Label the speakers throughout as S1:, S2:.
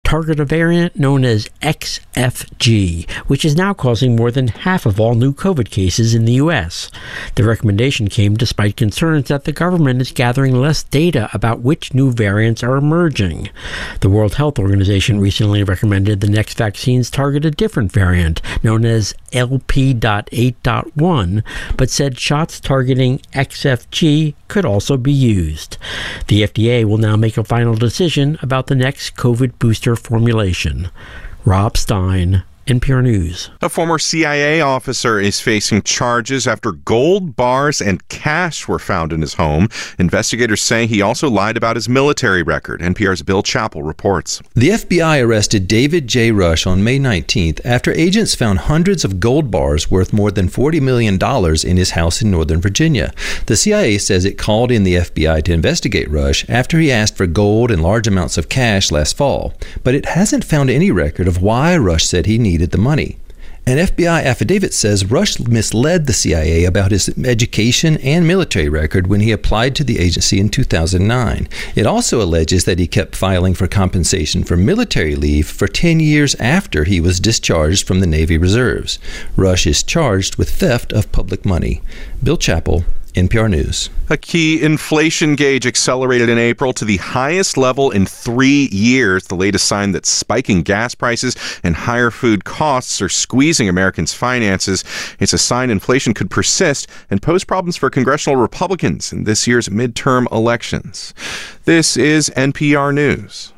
S1: target a variant known as XFG, which is now causing more than half of all new COVID cases in the U.S. The recommendation came despite concerns that the government is gathering less data about which new variants are emerging. The World Health Organization recently recommended the next vaccines target a different variant, known as LP.8.1, but said shots targeting XFG could also be used. The FDA will now make a final decision about the next COVID booster formulation. Rob Stein, NPR News.
S2: A former CIA officer is facing charges after gold bars and cash were found in his home. Investigators say he also lied about his military record. NPR's Bill Chappell reports.
S3: The FBI arrested David J. Rush on May 19th after agents found hundreds of gold bars worth more than $40 million in his house in Northern Virginia. The CIA says it called in the FBI to investigate Rush after he asked for gold and large amounts of cash last fall. But it hasn't found any record of why Rush said he needed the money. An FBI affidavit says Rush misled the CIA about his education and military record when he applied to the agency in 2009. It also alleges that he kept filing for compensation for military leave for 10 years after he was discharged from the Navy Reserves. Rush is charged with theft of public money. Bill Chappell, NPR News.
S2: A key inflation gauge accelerated in April to the highest level in 3 years, the latest sign that spiking gas prices and higher food costs are squeezing Americans' finances. It's a sign inflation could persist and pose problems for congressional Republicans in this year's midterm elections. This is NPR News.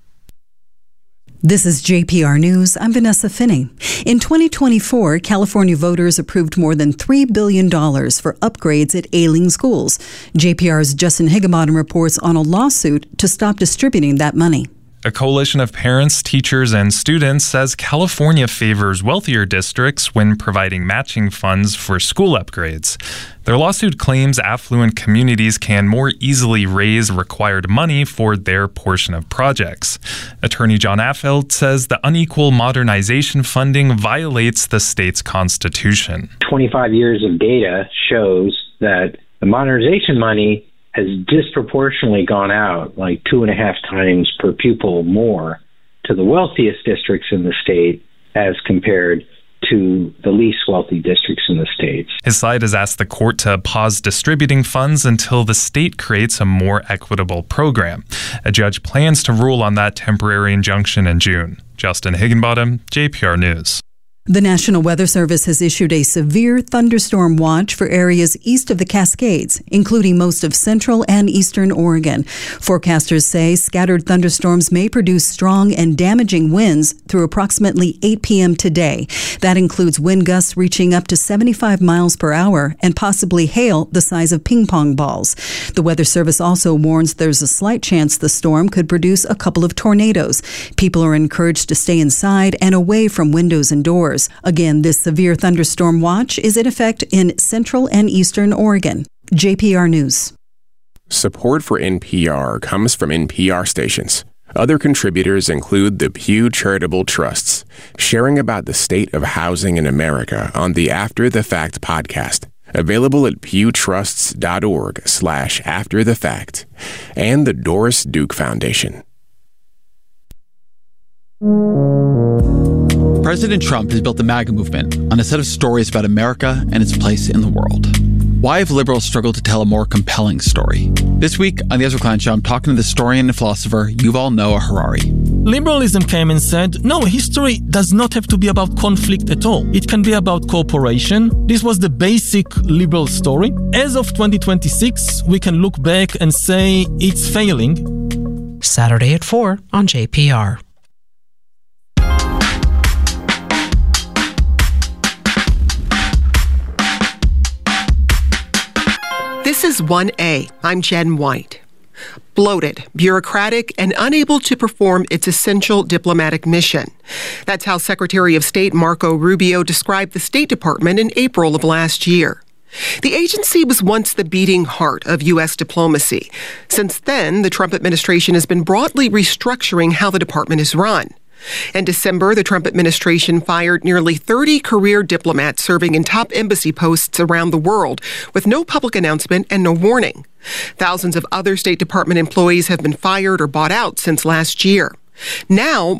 S4: This is JPR News. I'm Vanessa Finney. In 2024, California voters approved more than $3 billion for upgrades at ailing schools. JPR's Justin Higginbottom reports on a lawsuit to stop distributing that money.
S5: A coalition of parents, teachers, and students says California favors wealthier districts when providing matching funds for school upgrades. Their lawsuit claims affluent communities can more easily raise required money for their portion of projects. Attorney John Affeld says the unequal modernization funding violates the state's constitution.
S6: 25 years of data shows that the modernization money has disproportionately gone out, like 2.5 times per pupil more, to the wealthiest districts in the state as compared to the least wealthy districts in the states.
S5: His side has asked the court to pause distributing funds until the state creates a more equitable program. A judge plans to rule on that temporary injunction in June. Justin Higginbottom, JPR News.
S4: The National Weather Service has issued a severe thunderstorm watch for areas east of the Cascades, including most of central and eastern Oregon. Forecasters say scattered thunderstorms may produce strong and damaging winds through approximately 8 p.m. today. That includes wind gusts reaching up to 75 miles per hour and possibly hail the size of ping pong balls. The Weather Service also warns there's a slight chance the storm could produce a couple of tornadoes. People are encouraged to stay inside and away from windows and doors. Again, this severe thunderstorm watch is in effect in central and eastern Oregon. JPR News.
S7: Support for NPR comes from NPR stations. Other contributors include the Pew Charitable Trusts, sharing about the state of housing in America on the After the Fact podcast, available at pewtrusts.org/afterthefact, and the Doris Duke Foundation.
S8: President Trump has built the MAGA movement on a set of stories about America and its place in the world. Why have liberals struggled to tell a more compelling story? This week on The Ezra Klein Show, I'm talking to the historian and philosopher Yuval Noah Harari.
S9: Liberalism came and said, no, history does not have to be about conflict at all. It can be about cooperation. This was the basic liberal story. As of 2026, we can look back and say it's failing.
S10: Saturday at 4 on JPR.
S11: This is 1A. I'm Jen White. Bloated, bureaucratic, and unable to perform its essential diplomatic mission. That's how Secretary of State Marco Rubio described the State Department in April of last year. The agency was once the beating heart of U.S. diplomacy. Since then, the Trump administration has been broadly restructuring how the department is run. In December, the Trump administration fired nearly 30 career diplomats serving in top embassy posts around the world with no public announcement and no warning. Thousands of other State Department employees have been fired or bought out since last year. Now,